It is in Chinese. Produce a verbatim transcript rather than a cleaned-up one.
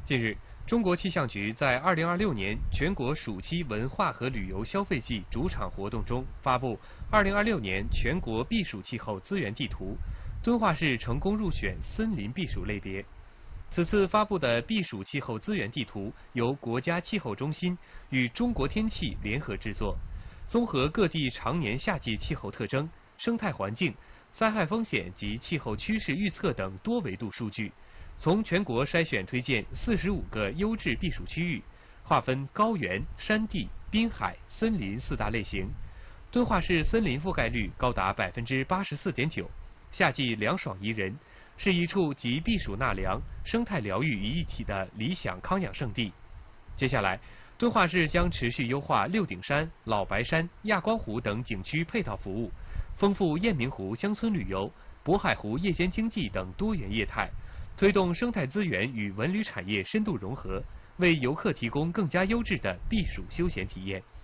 近日，中国气象局在二零二六年全国暑期文化和旅游消费季主场活动中发布二零二六年全国避暑气候资源地图，敦化市成功入选森林避暑类别。此次发布的避暑气候资源地图由国家气候中心与中国天气联合制作，综合各地常年夏季气候特征、生态环境、灾害风险及气候趋势预测等多维度数据，从全国筛选推荐四十五个优质避暑区域，划分高原、山地、滨海、森林四大类型。敦化市森林覆盖率高达百分之八十四点九，夏季凉爽宜人，是一处集避暑纳凉、生态疗愈于一体的理想康养胜地。接下来，敦化市将持续优化六顶山、老白山、亚光湖等景区配套服务，丰富雁鸣湖乡村旅游、渤海湖夜间经济等多元业态，推动生态资源与文旅产业深度融合，为游客提供更加优质的避暑休闲体验。